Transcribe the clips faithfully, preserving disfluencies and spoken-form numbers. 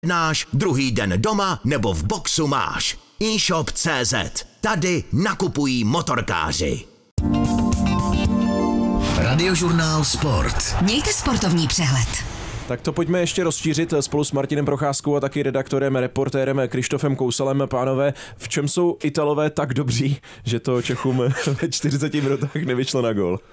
Náš druhý den doma nebo v boxu máš. eShop tečka cé zet. Tady nakupují motorkáři. Radiožurnál Sport. Mějte sportovní přehled. Tak to pojďme ještě rozšířit spolu s Martinem Procházkou a taky redaktorem, reportérem Krištofem Kousalem. Pánové, v čem jsou Italové tak dobří, že to Čechům ve čtyřiceti minutách nevyšlo na gól?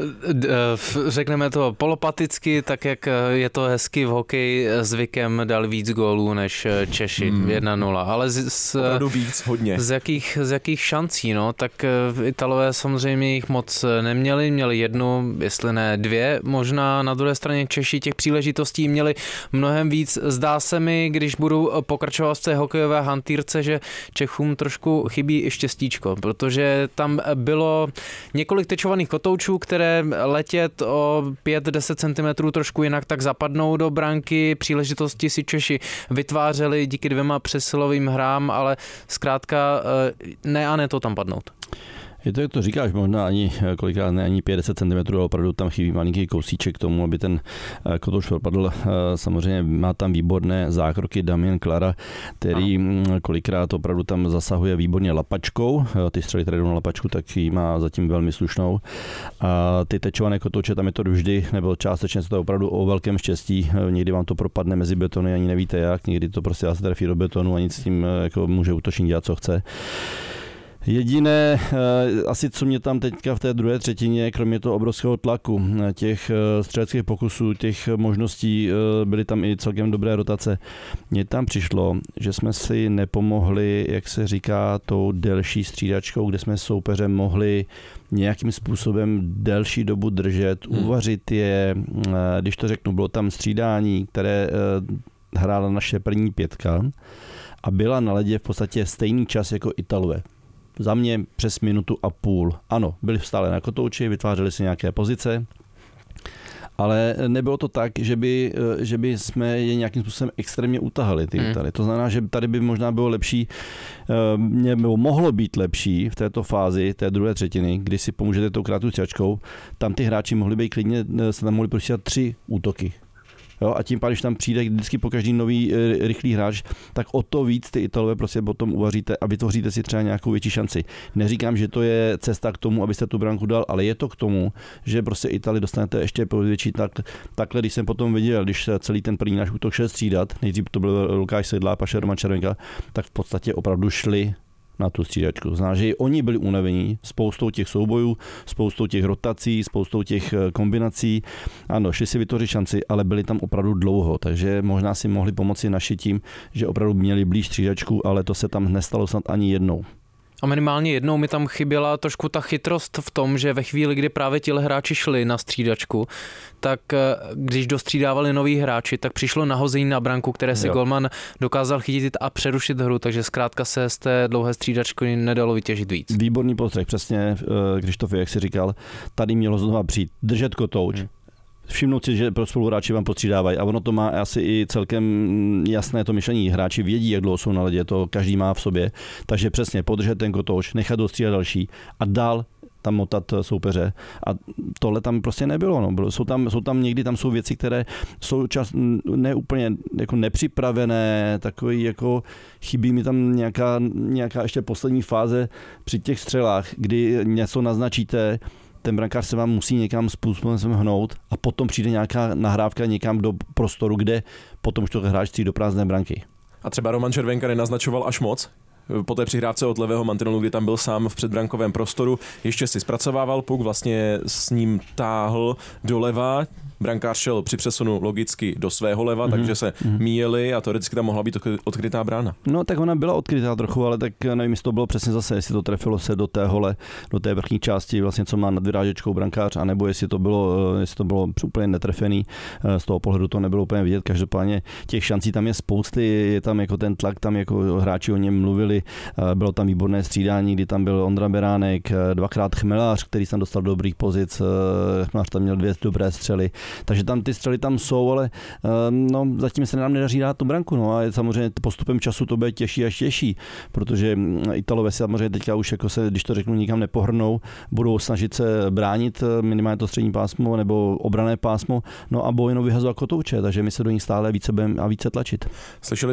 Řekneme to polopaticky, tak jak je to hezky v hokeji, zvykem dal víc gólů než Češi, hmm. jedna nula, ale z, z, opravdu víc, hodně. Z jakých, z jakých šancí, no, tak Italové samozřejmě jich moc neměli, měli jednu, jestli ne dvě, možná na druhé straně Češi těch příležitostí měli mnohem víc. Zdá se mi, když budu pokračovat v té hokejové hantýrce, že Čechům trošku chybí i štěstíčko, protože tam bylo několik tečovaných kotoučů, které letět o pět až deset centimetrů trošku jinak, tak zapadnou do branky. Příležitosti si Češi vytvářeli díky dvěma přesilovým hrám, ale zkrátka ne a ne to tam padnout. Je to, jak to říkáš, možná ani kolikrát ne ani pět až deset centimetrů, ale opravdu tam chybí malinký kousíček k tomu, aby ten kotouč propadl. Samozřejmě má tam výborné zákroky Damian Klara, který ano. kolikrát opravdu tam zasahuje výborně lapačkou. Ty střely, které jdou na lapačku, tak ji má zatím velmi slušnou. A ty tečované kotouče, tam je to vždy, nebo částečně se to opravdu o velkém štěstí. Někdy vám to propadne mezi betony, ani nevíte jak, někdy to prostě se trefí do betonu a nic s tím jako může útočník dělat, co chce. Jediné, asi co mě tam teďka v té druhé třetině, kromě toho obrovského tlaku, těch střeleckých pokusů, těch možností, byly tam i celkem dobré rotace, mně tam přišlo, že jsme si nepomohli, jak se říká, tou delší střídačkou, kde jsme soupeře mohli nějakým způsobem delší dobu držet, hmm. uvařit je, když to řeknu, bylo tam střídání, které hrála naše první pětka a byla na ledě v podstatě stejný čas jako Italové. Za mě přes minutu a půl. Ano, byli stále na kotouči, vytvářeli si nějaké pozice, ale nebylo to tak, že by, že by jsme je nějakým způsobem extrémně utahali ty Italy. Hmm. To znamená, že tady by možná bylo lepší, nebo mohlo být lepší v této fázi, té druhé třetiny, kdy si pomůžete tou krátkou střídačkou, tam ty hráči mohli být klidně, se tam mohli prostě tři útoky. Jo, a tím pádem, když tam přijde vždycky po každý nový rychlý hráč, tak o to víc ty Italové prostě potom uvaříte a vytvoříte si třeba nějakou větší šanci. Neříkám, že to je cesta k tomu, abyste tu branku dal, ale je to k tomu, že prostě Itálii dostanete ještě větší tak, takhle, když jsem potom viděl, když celý ten první náš útok šel střídat, nejdřív to byl Lukáš Sedlák, pak Roman Červenka, tak v podstatě opravdu šli na tu střídačku. Znamená, že i oni byli unavení spoustou těch soubojů, spoustou těch rotací, spoustou těch kombinací. Ano, šli si vytvořit šanci, ale byli tam opravdu dlouho, takže možná si mohli pomoci naši tím, že opravdu měli blíž střídačku, ale to se tam nestalo snad ani jednou. A minimálně jednou mi tam chyběla trošku ta chytrost v tom, že ve chvíli, kdy právě tihle hráči šli na střídačku, tak když dostřídávali noví hráči, tak přišlo nahození na branku, které si jo. golman dokázal chytit a přerušit hru, takže zkrátka se z té dlouhé střídačky nedalo vytěžit víc. Výborný postřeh, přesně, Krištof, jak si říkal, tady mělo znova přijít, držet kotouč, hmm. všimnout si, že pro spoluhráči vám postřídávají a ono to má asi i celkem jasné to myšlení. Hráči vědí, jak dlouho jsou na ledě, to každý má v sobě, takže přesně podržet ten kotouč, nechat dostřídat další a dál tam motat soupeře. A tohle tam prostě nebylo. No. Jsou, tam, jsou tam někdy tam jsou věci, které jsou čas neúplně jako nepřipravené, takový jako chybí mi tam nějaká, nějaká ještě poslední fáze při těch střelách, kdy něco naznačíte, ten brankář se vám musí někam způsobem hnout a potom přijde nějaká nahrávka někam do prostoru, kde potom už to hráč střílí do prázdné branky. A třeba Roman Červenka nenaznačoval až moc? Po té přihrávce od levého mantinelu, kdy tam byl sám v předbrankovém prostoru, ještě si zpracovával puk, vlastně s ním táhl doleva, brankář šel při přesunu logicky do svého leva, mm-hmm. takže se mm-hmm. míjeli a teoreticky tam mohla být odkrytá brána. No tak ona byla odkrytá trochu, ale tak nevím, jestli to bylo přesně zase, jestli to trefilo se do té hole, do té vrchní části, vlastně co má nad vyrážečkou brankář, anebo jestli to bylo, jestli to bylo úplně netrefený, z toho pohledu to nebylo úplně vidět, každopádně těch šancí tam je spousty, je tam jako ten tlak, tam jako hráči o něm mluvili, bylo tam výborné střídání, kdy tam byl Ondra Beránek, dvakrát Chmelář, který tam dostal do dobrých pozic, Chmelář tam měl dvě dobré střely. Takže tam ty střely tam jsou, ale no, zatím se nám nedaří dát tu branku. No, a samozřejmě postupem času to bude těžší až těžší, protože Italové si samozřejmě teďka už, jako se, když to řeknu, nikam nepohrnou, budou snažit se bránit minimálně to střední pásmo nebo obrané pásmo, no a bojno vyhazovat kotouče, takže my se do ní stále více budeme a více tlačit. Slyšeli